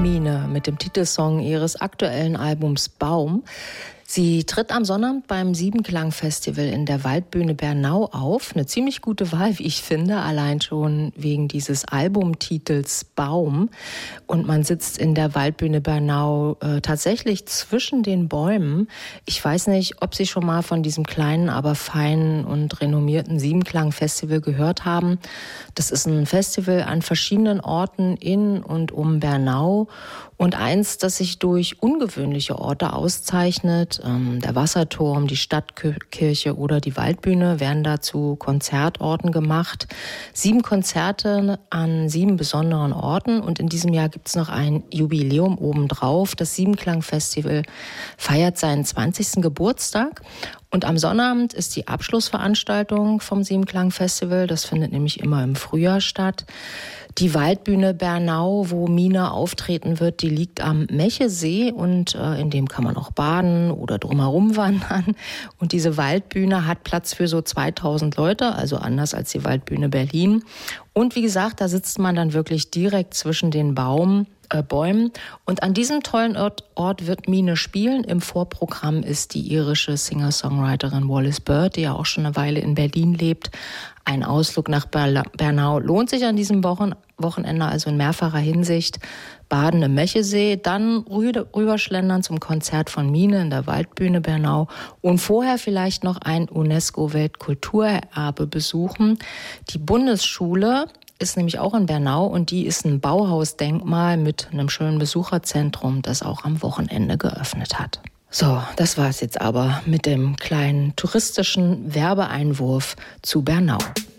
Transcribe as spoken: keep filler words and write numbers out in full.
Mine mit dem Titelsong ihres aktuellen Albums Baum. Sie tritt am Sonnabend beim Siebenklang-Festival in der Waldbühne Bernau auf. Eine ziemlich gute Wahl, wie ich finde, allein schon wegen dieses Albumtitels Baum. Und man sitzt in der Waldbühne Bernau äh, tatsächlich zwischen den Bäumen. Ich weiß nicht, ob Sie schon mal von diesem kleinen, aber feinen und renommierten Siebenklang-Festival gehört haben. Das ist ein Festival an verschiedenen Orten in und um Bernau. Und eins, das sich durch ungewöhnliche Orte auszeichnet, ähm, der Wasserturm, die Stadtkirche oder die Waldbühne, werden dazu Konzertorten gemacht. Sieben Konzerte an sieben besonderen Orten. Und in diesem Jahr gibt es noch ein Jubiläum obendrauf. Das Siebenklang-Festival feiert seinen zwanzigsten Geburtstag. Und am Sonnabend ist die Abschlussveranstaltung vom Siebenklang-Festival. Das findet nämlich immer im Frühjahr statt. Die Waldbühne Bernau, wo Mine auftreten wird, die liegt am Mechesee und äh, in dem kann man auch baden oder drumherum wandern. Und diese Waldbühne hat Platz für so zweitausend Leute, also anders als die Waldbühne Berlin. Und wie gesagt, da sitzt man dann wirklich direkt zwischen den Baum, äh, Bäumen. Und an diesem tollen Ort, Ort wird Mine spielen. Im Vorprogramm ist die irische Singer-Songwriterin Wallis Bird, die ja auch schon eine Weile in Berlin lebt. Ein Ausflug nach Bernau lohnt sich an diesem Wochen- Wochenende, also in mehrfacher Hinsicht. Baden im Mechesee, dann rüberschlendern zum Konzert von Mine in der Waldbühne Bernau und vorher vielleicht noch ein UNESCO-Weltkulturerbe besuchen. Die Bundesschule ist nämlich auch in Bernau und die ist ein Bauhausdenkmal mit einem schönen Besucherzentrum, das auch am Wochenende geöffnet hat. So, das war's jetzt aber mit dem kleinen touristischen Werbeeinwurf zu Bernau.